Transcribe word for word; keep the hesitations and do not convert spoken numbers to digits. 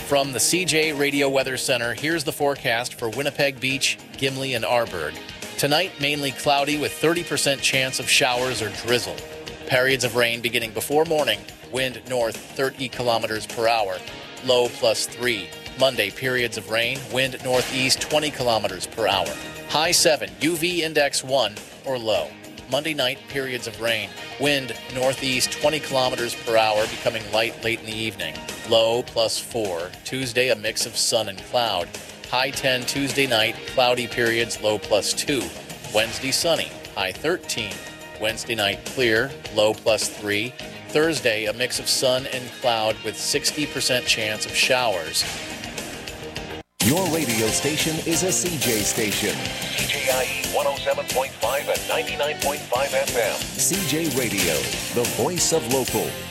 From the C J Radio Weather Center, here's the forecast for Winnipeg Beach, Gimli, and Arborg. Tonight, mainly cloudy with thirty percent chance of showers or drizzle. Periods of rain beginning before morning. Wind north thirty kilometers per hour. Low plus three. Monday, periods of rain. Wind northeast twenty kilometers per hour. High seven. U V index one or low. Monday night, periods of rain. Wind northeast twenty kilometers per hour, becoming light late in the evening. Low plus four. Tuesday, a mix of sun and cloud. High ten Tuesday night, cloudy periods, low plus two. Wednesday, sunny. High thirteen. Wednesday night, clear, low plus three. Thursday, a mix of sun and cloud with sixty percent chance of showers. Your radio station is a C J station. C J I E one oh seven point five and ninety-nine point five F M. C J Radio, the voice of local.